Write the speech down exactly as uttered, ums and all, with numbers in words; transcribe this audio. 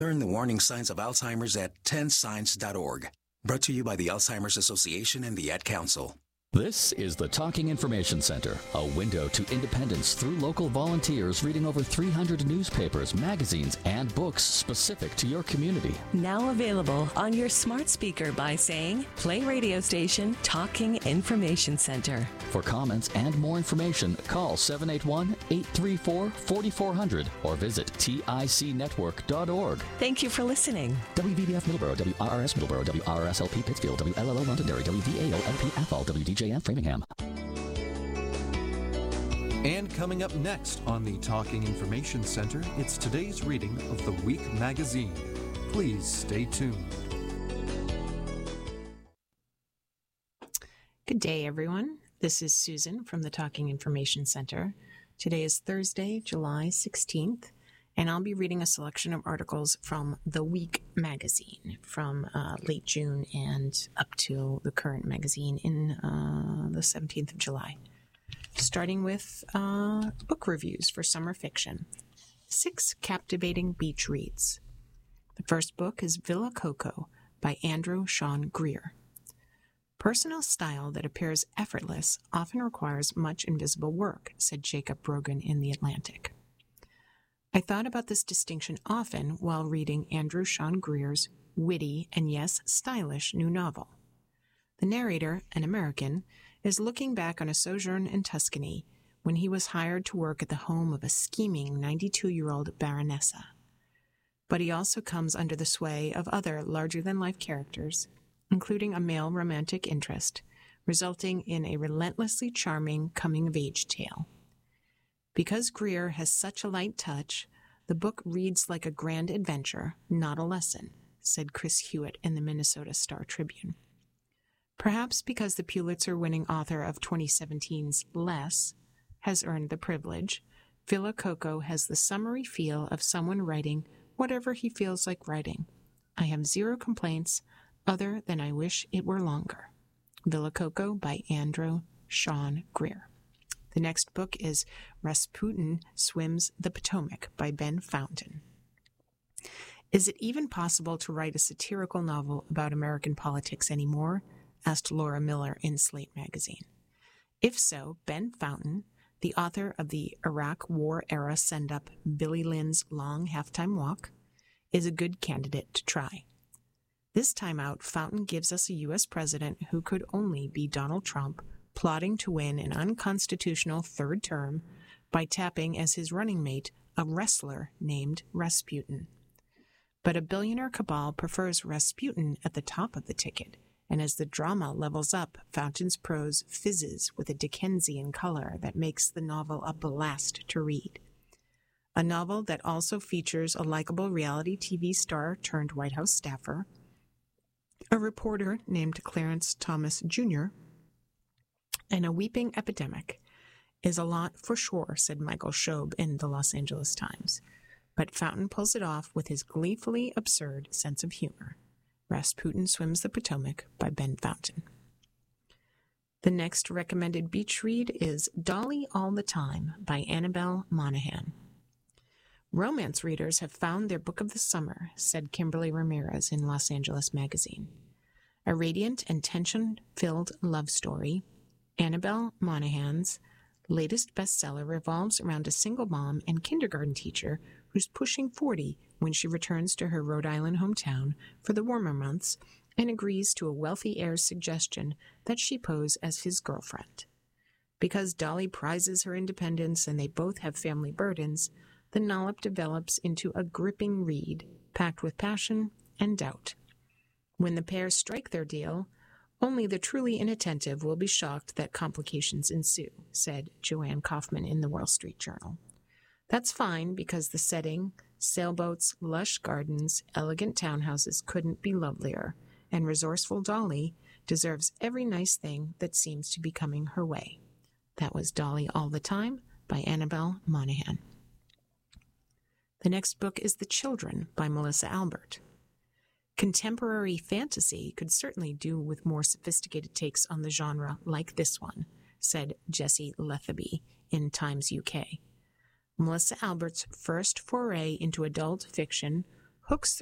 Learn the warning signs of Alzheimer's at ten signs dot org. Brought to you by the Alzheimer's Association and the Ad Council. This is the Talking Information Center, a window to independence through local volunteers reading over three hundred newspapers, magazines, and books specific to your community. Now available on your smart speaker by saying, play radio station Talking Information Center. For comments and more information, call seven eight one, eight three four, four four zero zero or visit tic network dot org. Thank you for listening. W V B F Middleborough, W R R S Middleborough, W R R S L P Pittsfield, W L L O Londonderry, W V A O L P Athol, W D J F Framingham. And coming up next on the Talking Information Center, it's today's reading of the Week magazine. Please stay tuned. Good day, everyone. This is Susan from the Talking Information Center. Today is Thursday, July sixteenth, and I'll be reading a selection of articles from the Week magazine from uh, late June and up to the current magazine in uh, the seventeenth of July. Starting with uh, book reviews for summer fiction. Six captivating beach reads. The first book is Villa Coco by Andrew Sean Greer. Personal style that appears effortless often requires much invisible work, said Jacob Brogan in The Atlantic. I thought about this distinction often while reading Andrew Sean Greer's witty and, yes, stylish new novel. The narrator, an American, is looking back on a sojourn in Tuscany when he was hired to work at the home of a scheming ninety-two-year-old baronessa. But he also comes under the sway of other larger-than-life characters, including a male romantic interest, resulting in a relentlessly charming coming-of-age tale. Because Greer has such a light touch, the book reads like a grand adventure, not a lesson, said Chris Hewitt in the Minnesota Star Tribune. Perhaps because the Pulitzer-winning author of twenty seventeen's Less has earned the privilege, Villa Coco has the summery feel of someone writing whatever he feels like writing. I have zero complaints other than I wish it were longer. Villa Coco by Andrew Sean Greer. The next book is Rasputin Swims the Potomac by Ben Fountain. Is it even possible to write a satirical novel about American politics anymore? Asked Laura Miller in Slate magazine. If so, Ben Fountain, the author of the Iraq War-era send-up Billy Lynn's Long Halftime Walk, is a good candidate to try. This time out, Fountain gives us a U S president who could only be Donald Trump plotting to win an unconstitutional third term by tapping as his running mate a wrestler named Rasputin. But a billionaire cabal prefers Rasputin at the top of the ticket, and as the drama levels up, Fountain's prose fizzes with a Dickensian color that makes the novel a blast to read. A novel that also features a likable reality T V star turned White House staffer, a reporter named Clarence Thomas Junior, and a weeping epidemic is a lot for sure, said Michael Schob in the Los Angeles Times. But Fountain pulls it off with his gleefully absurd sense of humor. Rasputin Swims the Potomac by Ben Fountain. The next recommended beach read is Dolly All the Time by Annabelle Monaghan. Romance readers have found their book of the summer, said Kimberly Ramirez in Los Angeles Magazine. A radiant and tension-filled love story, Annabelle Monaghan's latest bestseller revolves around a single mom and kindergarten teacher who's pushing forty when she returns to her Rhode Island hometown for the warmer months and agrees to a wealthy heir's suggestion that she pose as his girlfriend. Because Dolly prizes her independence and they both have family burdens, the novel develops into a gripping read, packed with passion and doubt. When the pair strike their deal, only the truly inattentive will be shocked that complications ensue, said Joanne Kaufman in the Wall Street Journal. That's fine because the setting, sailboats, lush gardens, elegant townhouses couldn't be lovelier, and resourceful Dolly deserves every nice thing that seems to be coming her way. That was Dolly All the Time by Annabelle Monaghan. The next book is The Children by Melissa Albert. Contemporary fantasy could certainly do with more sophisticated takes on the genre like this one, said Jessie Letheby in Times U K. Melissa Albert's first foray into adult fiction hooks